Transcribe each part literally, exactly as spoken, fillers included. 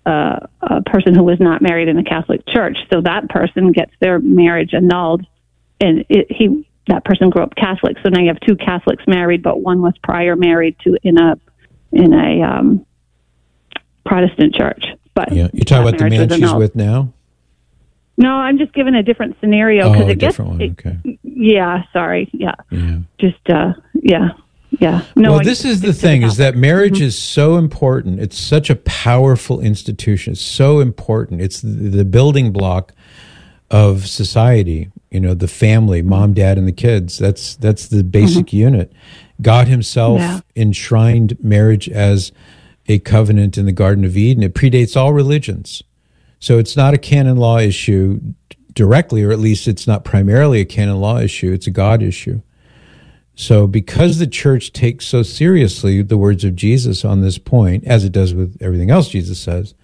uh, a person who was not married in the Catholic Church. So that person gets their marriage annulled, and it, he that person grew up Catholic. So now you have two Catholics married, but one was prior married to in a in a um, Protestant church. But yeah, you're talking about the man she's with now? No, I'm just giving a different scenario because oh, it gets. One. It, okay. Yeah, sorry. Yeah. Yeah. Just uh, yeah, yeah. No. Well, I, this is the thing: is that marriage mm-hmm. is so important. It's such a powerful institution. It's so important. It's the, the building block of society. You know, the family, mom, dad, and the kids. That's that's the basic mm-hmm. unit. God Himself yeah. enshrined marriage as a covenant in the Garden of Eden. It predates all religions. So it's not a canon law issue directly, or at least it's not primarily a canon law issue. It's a God issue. So because the church takes so seriously the words of Jesus on this point, as it does with everything else Jesus says,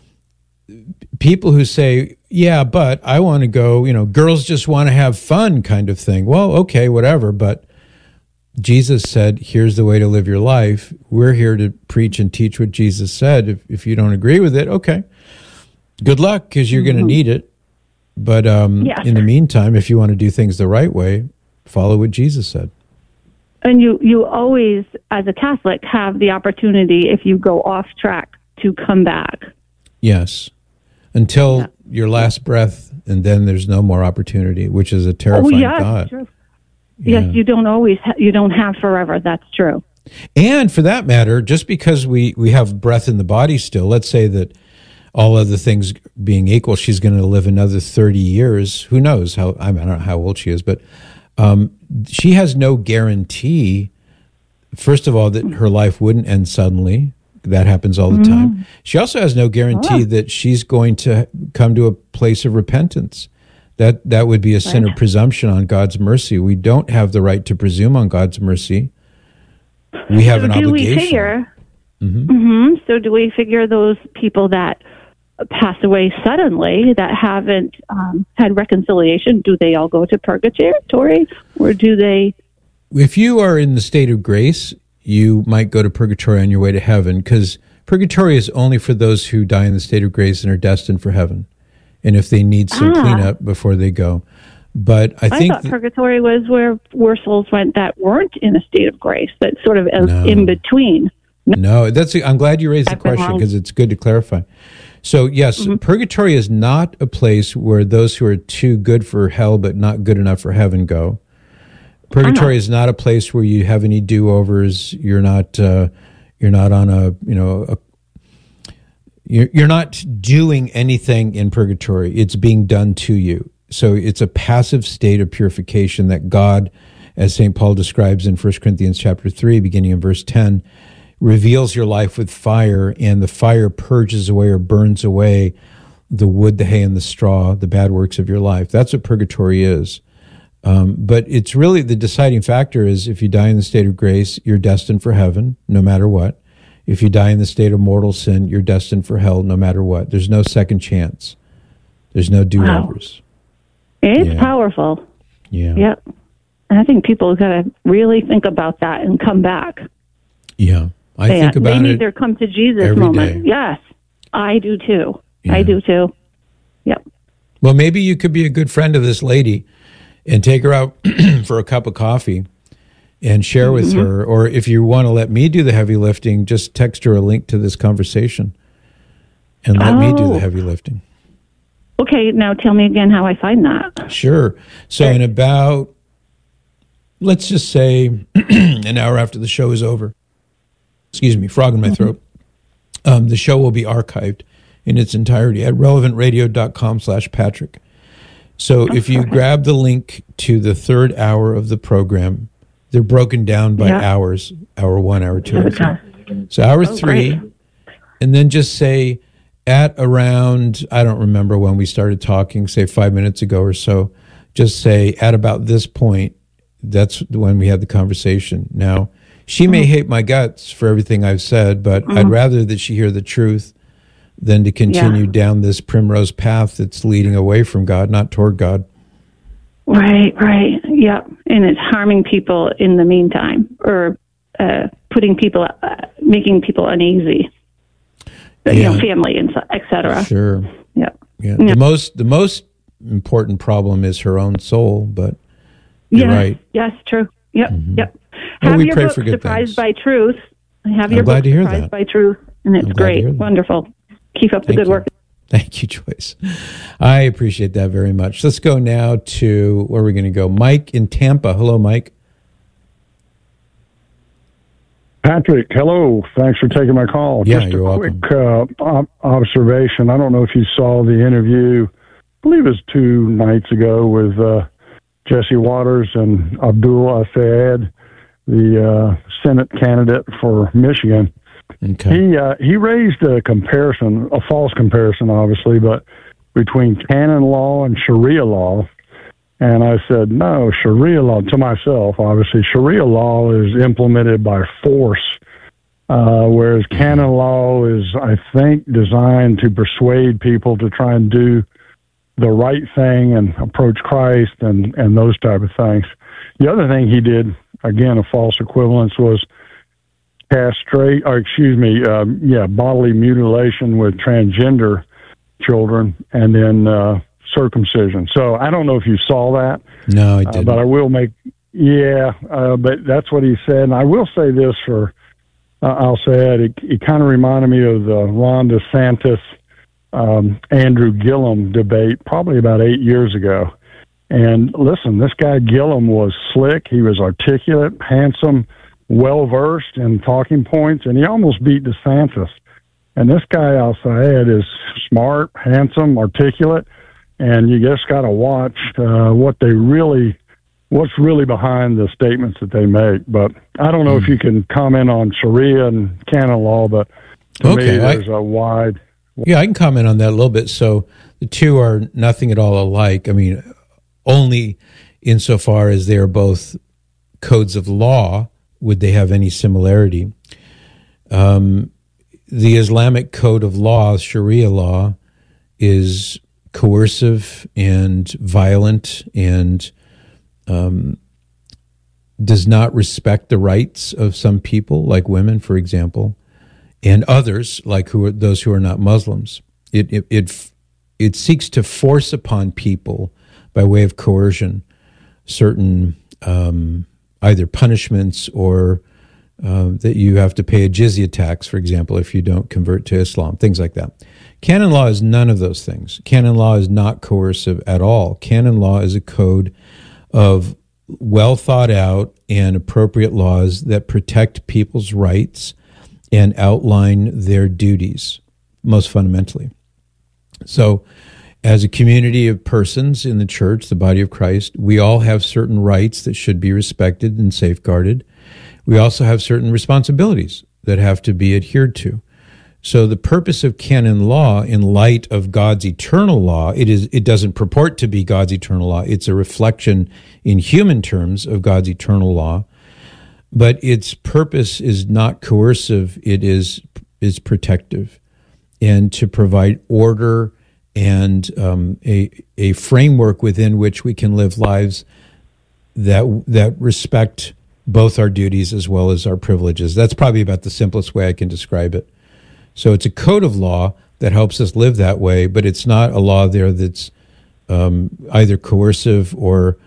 people who say, yeah, but I want to go, you know, girls just want to have fun kind of thing. Well, okay, whatever, but Jesus said, here's the way to live your life. We're here to preach and teach what Jesus said. If, if you don't agree with it, okay. Good luck, because you're going to need it. But um, yes. in the meantime, if you want to do things the right way, follow what Jesus said. And you, you always, as a Catholic, have the opportunity, if you go off track, to come back. Yes. Until yeah. your last breath, and then there's no more opportunity, which is a terrifying oh, yes, thought. True. Yeah. Yes, you don't always, ha- you don't have forever. That's true. And for that matter, just because we, we have breath in the body still, let's say that all other things being equal, she's going to live another thirty years. Who knows how, I, mean, I don't know how old she is, but um, she has no guarantee, first of all, that her life wouldn't end suddenly. That happens all the mm-hmm. time. She also has no guarantee oh. that she's going to come to a place of repentance. That that would be a sin right. of presumption on God's mercy. We don't have the right to presume on God's mercy. We have so an do obligation. We figure, mm-hmm. Mm-hmm, so do we figure those people that pass away suddenly, that haven't um, had reconciliation, do they all go to purgatory, or do they? If you are in the state of grace, you might go to purgatory on your way to heaven, because purgatory is only for those who die in the state of grace and are destined for heaven, and if they need some ah. cleanup before they go. But I, I think thought th- purgatory was where where souls went that weren't in a state of grace, that sort of no. in between. No, that's. I'm glad you raised the question, because it's good to clarify. So yes, mm-hmm. purgatory is not a place where those who are too good for hell but not good enough for heaven go. Purgatory uh-huh. is not a place where you have any do-overs. You're not. Uh, you're not on a. You know. A, you're you're not doing anything in purgatory. It's being done to you. So it's a passive state of purification that God, as Saint Paul describes in First Corinthians chapter three, beginning in verse ten, reveals your life with fire, and the fire purges away or burns away the wood, the hay, and the straw, the bad works of your life. That's what purgatory is. Um, but it's really the deciding factor is if you die in the state of grace, you're destined for heaven, no matter what. If you die in the state of mortal sin, you're destined for hell, no matter what. There's no second chance. There's no do-overs. Wow. It's yeah. powerful. Yeah. Yep. And I think people got to really think about that and come back. Yeah. I they, think about they need it their come to Jesus every moment. day. Yes, I do too. Yeah. I do too. Yep. Well, maybe you could be a good friend of this lady and take her out for a cup of coffee and share with mm-hmm. her. Or if you want to let me do the heavy lifting, just text her a link to this conversation and let oh. me do the heavy lifting. Okay, now tell me again how I find that. Sure. So in about, let's just say an hour after the show is over, excuse me, frog in my throat, um, the show will be archived in its entirety at relevantradio.com slash Patrick. So if you grab the link to the third hour of the program, they're broken down by yeah. hours, hour one, hour two, hour three. So hour oh, three, great. And then just say at around, I don't remember when we started talking, say five minutes ago or so, just say at about this point, that's when we had the conversation. Now, she mm-hmm. may hate my guts for everything I've said, but mm-hmm. I'd rather that she hear the truth than to continue yeah. down this primrose path that's leading away from God, not toward God. Right, right. Yep. And it's harming people in the meantime, or uh, putting people, uh, making people uneasy. yeah. you know, family and et cetera. Sure. Yeah. Yeah. The most the most important problem is her own soul, but you're yes. right. Yes, true. Yep. Mm-hmm. Yep. Well, Have we your pray book, for good Surprised things. by Truth. Have I'm your glad book, to hear Surprised that. by Truth, and it's I'm glad to great. hear that. Wonderful. Keep up the Thank good you. work. Thank you, Joyce. I appreciate that very much. Let's go now to, where are we going to go? Mike in Tampa. Hello, Mike. Patrick, hello. Thanks for taking my call. Yeah, Just a you're quick uh, ob- observation. I don't know if you saw the interview, I believe it was two nights ago, with uh, Jesse Waters and Abdul Assad, the uh, Senate candidate for Michigan. Okay. He uh, he raised a comparison, a false comparison, obviously, but between canon law and Sharia law. And I said, no, Sharia law, to myself, obviously, Sharia law is implemented by force, uh, whereas canon law is, I think, designed to persuade people to try and do the right thing and approach Christ and, and those type of things. The other thing he did, again, a false equivalence, was castrate, or excuse me, um, yeah, bodily mutilation with transgender children, and then uh, circumcision. So I don't know if you saw that. No, I didn't. Uh, but I will make, yeah, uh, but that's what he said. And I will say this for, uh, I'll say it, it, it kind of reminded me of the Ron DeSantis, um, Andrew Gillum debate probably about eight years ago. And listen, this guy Gillum was slick. He was articulate, handsome, well-versed in talking points, and he almost beat DeSantis. And this guy, I'll say it, is smart, handsome, articulate, and you just got to watch uh, what they really, what's really behind the statements that they make. But I don't know mm. if you can comment on Sharia and canon law, but to okay, me, there's I, a wide... Yeah, I can comment on that a little bit. So the two are nothing at all alike. I mean, only insofar as they are both codes of law would they have any similarity. Um, the Islamic code of law, Sharia law, is coercive and violent and um, does not respect the rights of some people, like women, for example, and others, like who are those who are not Muslims. It it it, it seeks to force upon people, by way of coercion, certain um, either punishments or uh, that you have to pay a jizya tax, for example, if you don't convert to Islam, things like that. Canon law is none of those things. Canon law is not coercive at all. Canon law is a code of well thought out and appropriate laws that protect people's rights and outline their duties, most fundamentally. So, as a community of persons in the church, the body of Christ, we all have certain rights that should be respected and safeguarded. We also have certain responsibilities that have to be adhered to. So the purpose of canon law, in light of God's eternal law, it is it doesn't purport to be God's eternal law. It's a reflection in human terms of God's eternal law. But its purpose is not coercive. It is is protective, and to provide order and um, a a framework within which we can live lives that that respect both our duties as well as our privileges. That's probably about the simplest way I can describe it. So it's a code of law that helps us live that way, but it's not a law there that's um, either coercive or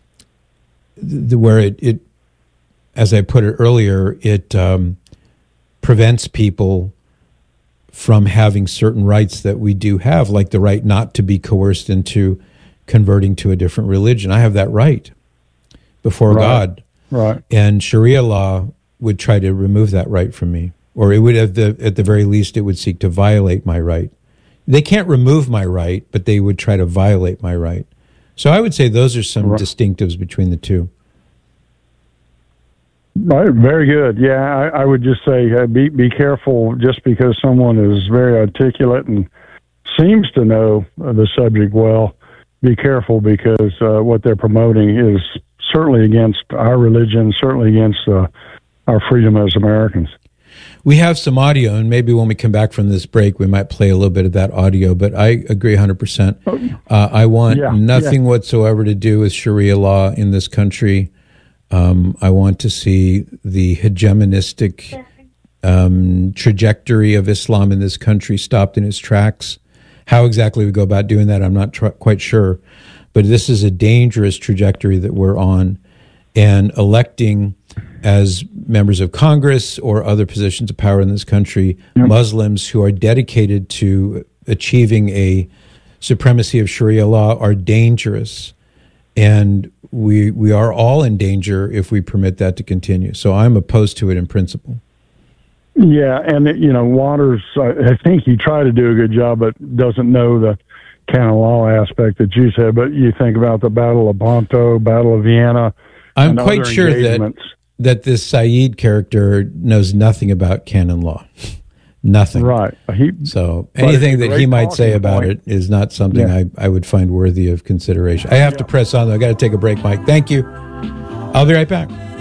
the, where it, it, as I put it earlier, it um, prevents people from having certain rights that we do have, like the right not to be coerced into converting to a different religion. I have that right before right. God. Right. And Sharia law would try to remove that right from me. Or it would, at the, at the very least, it would seek to violate my right. They can't remove my right, but they would try to violate my right. So I would say those are some right. distinctives between the two. Right, very good. Yeah, I, I would just say uh, be be careful. Just because someone is very articulate and seems to know uh, the subject well, be careful, because uh, what they're promoting is certainly against our religion, certainly against uh, our freedom as Americans. We have some audio, and maybe when we come back from this break, we might play a little bit of that audio, but I agree one hundred percent. Uh, I want yeah, nothing yeah. whatsoever to do with Sharia law in this country. Um, I want to see the hegemonistic um, trajectory of Islam in this country stopped in its tracks. How exactly we go about doing that, I'm not tr- quite sure. But this is a dangerous trajectory that we're on. And electing as members of Congress or other positions of power in this country, yep. Muslims who are dedicated to achieving a supremacy of Sharia law are dangerous. And we we are all in danger if we permit that to continue. So I'm opposed to it in principle. Yeah, and, it, you know, Waters, I think he tried to do a good job, but doesn't know the canon law aspect that you said. But you think about the Battle of Bonto, Battle of Vienna. I'm quite sure that, that this Saeed character knows nothing about canon law. Nothing. Right. He, so anything that he might say about point. it is not something yeah. I, I would find worthy of consideration. I have yeah. to press on, though. I got to take a break, Mike. Thank you. I'll be right back.